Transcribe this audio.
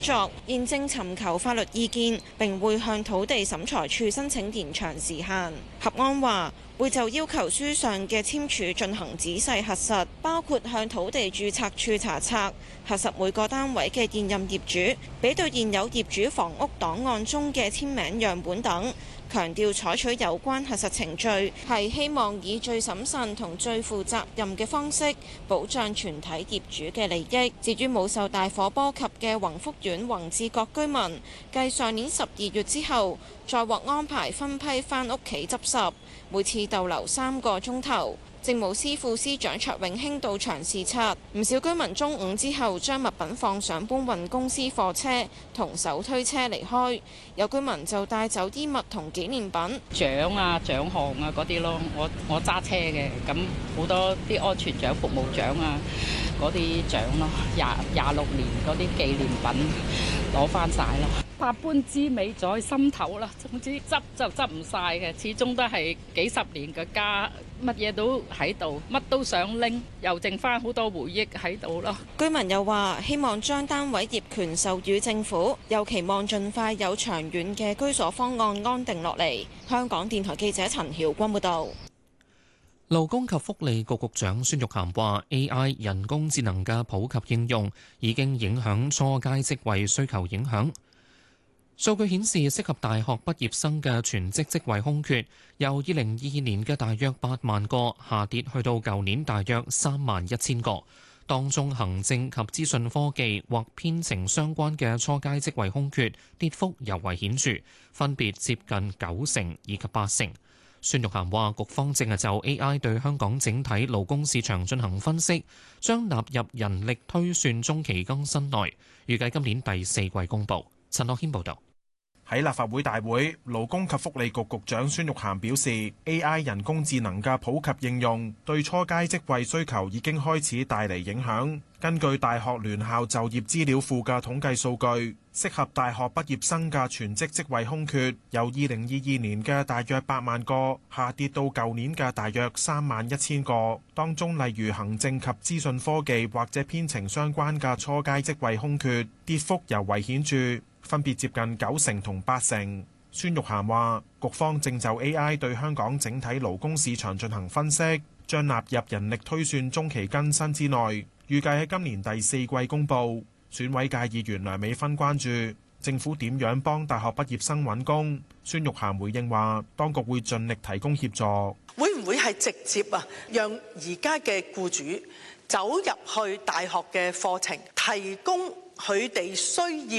作，現正尋求法律意見，並會向土地審裁處申請延長時限。合安話會就要求書上嘅簽署進行仔細核實，包括向土地註冊處查冊，核實每個單位嘅現任業主，比對現有業主房屋檔案中嘅簽名樣本等。強調採取有關核實程序係希望以最審慎同最負責任嘅方式保障全體業主嘅利益。至於冇受大火波及嘅宏福苑宏志閣居民，繼上年12月之後，再獲安排分批返屋企執拾，每次逗留3個鐘頭。政務司副司長卓永興到場視察，唔少居民中午之後將物品放上搬運公司貨車同手推車離開，有居民就帶走衣物同紀念品、 獎啊、獎項啊嗰啲咯。我揸車嘅，咁好多啲安全獎、服務獎啊嗰啲獎咯，26年嗰啲紀念品攞翻晒咯。百般滋味在心頭啦，總之執就執唔晒嘅，始終都係幾十年嘅家，乜嘢都喺度，乜都想拎，又剩翻好多回憶喺度咯。 居民又話希望將單位業權授予政府，又期望盡快有長遠嘅居所方案安定落嚟。香港電台記者陳曉君報導。 勞工及福利局局長孫玉菡話 ：AI 人工智能嘅普及應用已經影響初階職位需求影響。數據顯示，適合大學畢業生嘅全職職位空缺，由2022年嘅大約8萬個下跌去到舊年大約3萬1千個。當中行政及資訊科技或編程相關嘅初階職位空缺跌幅尤為顯著，分別接近90%以及80%。孫玉菡話：局方正係就 AI 對香港整體勞工市場進行分析，將納入人力推算中期更新內，預計今年第4季公佈。陳樂軒報導。 喺立法會大會，勞工及福利局局長孫玉菡表示 ，AI 人工智能嘅普及應用對初階職位需求已經開始帶嚟影響。根據大學聯校就業資料庫嘅統計數據，適合大學畢業生嘅全職職位空缺，由2022年嘅大約8萬個下跌到舊年嘅大約3萬1千個。當中例如行政及資訊科技或者編程相關嘅初階職位空缺，跌幅尤為顯著，分別接近90%同80%。孫玉菡話：局方正就 AI 對香港整體勞工市場進行分析，將納入人力推算中期更新之內，預計喺今年第4季公佈。選委界議員梁美芬關注政府點樣幫大學畢業生揾工。孫玉菡回應話：當局會盡力提供協助。 會唔會係直接讓而家嘅僱主走入去大學嘅課程，提供佢哋需要